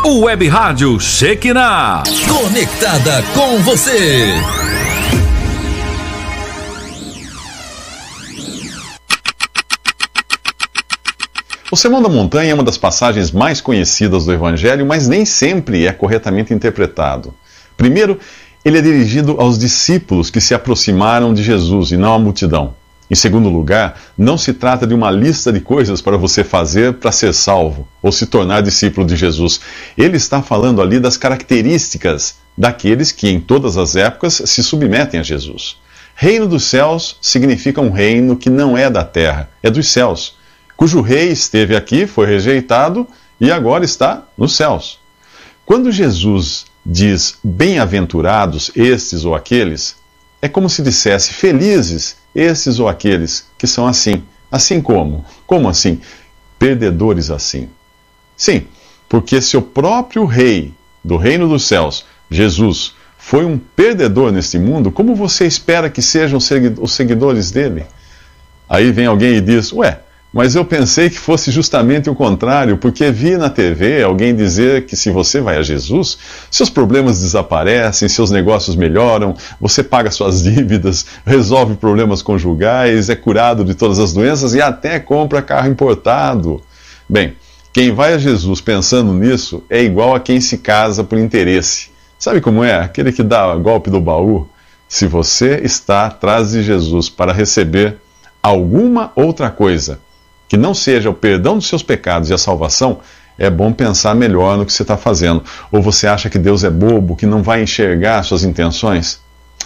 Web Rádio Shekinah. Conectada com você. O Sermão da Montanha é uma das passagens mais conhecidas do Evangelho, mas nem sempre é corretamente interpretado. Primeiro, ele é dirigido aos discípulos que se aproximaram de Jesus e não à multidão. Em segundo lugar, não se trata de uma lista de coisas para você fazer para ser salvo ou se tornar discípulo de Jesus. Ele está falando ali das características daqueles que em todas as épocas se submetem a Jesus. Reino dos céus significa um reino que não é da terra, é dos céus, cujo rei esteve aqui, foi rejeitado e agora está nos céus. Quando Jesus diz bem-aventurados estes ou aqueles, é como se dissesse felizes esses ou aqueles que são assim. Assim como? Como assim? Perdedores assim. Sim, porque se o próprio rei do reino dos céus, Jesus, foi um perdedor neste mundo, como você espera que sejam os seguidores dele? Aí vem alguém e diz, ué, mas eu pensei que fosse justamente o contrário, porque vi na TV alguém dizer que se você vai a Jesus, seus problemas desaparecem, seus negócios melhoram, você paga suas dívidas, resolve problemas conjugais, é curado de todas as doenças e até compra carro importado. Bem, quem vai a Jesus pensando nisso é igual a quem se casa por interesse. Sabe como é? Aquele que dá golpe do baú. Se você está atrás de Jesus para receber alguma outra coisa, que não seja o perdão dos seus pecados e a salvação, é bom pensar melhor no que você está fazendo. Ou você acha que Deus é bobo, que não vai enxergar suas intenções?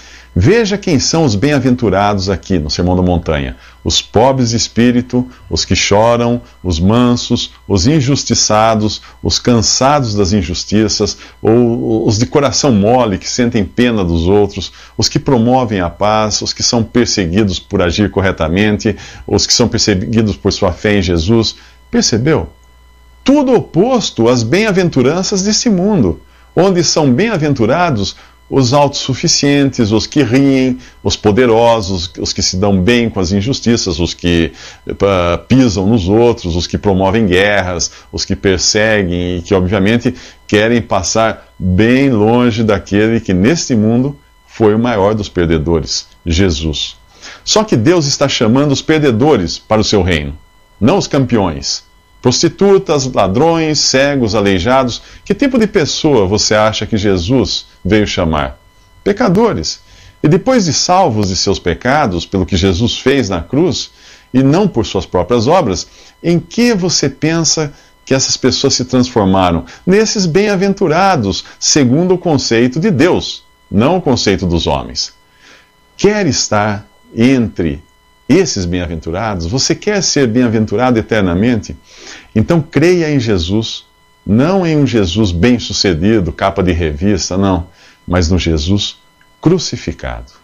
Veja quem são os bem-aventurados aqui no Sermão da Montanha. Os pobres de espírito, os que choram, os mansos, os injustiçados, os cansados das injustiças, ou os de coração mole, que sentem pena dos outros, os que promovem a paz, os que são perseguidos por agir corretamente, os que são perseguidos por sua fé em Jesus. Percebeu? Tudo oposto às bem-aventuranças desse mundo, onde são bem-aventurados os autossuficientes, os que riem, os poderosos, os que se dão bem com as injustiças, os que pisam nos outros, os que promovem guerras, os que perseguem e que, obviamente, querem passar bem longe daquele que, neste mundo, foi o maior dos perdedores, Jesus. Só que Deus está chamando os perdedores para o seu reino, não os campeões. Prostitutas, ladrões, cegos, aleijados. Que tipo de pessoa você acha que Jesus veio chamar? Pecadores. E depois de salvos de seus pecados, pelo que Jesus fez na cruz, e não por suas próprias obras, em que você pensa que essas pessoas se transformaram? Nesses bem-aventurados, segundo o conceito de Deus, não o conceito dos homens. Quer estar entre esses bem-aventurados? Você quer ser bem-aventurado eternamente? Então creia em Jesus, não em um Jesus bem-sucedido, capa de revista, não, mas no Jesus crucificado.